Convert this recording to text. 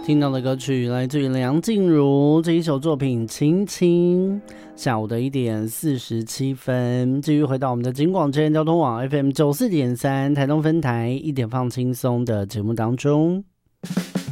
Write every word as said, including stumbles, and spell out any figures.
听到的歌曲来自于梁静茹这一首作品《亲亲》。下午的一点四十七分，继续回到我们的警广之声交通网 F M 九四点三台东分台，一点放轻松的节目当中。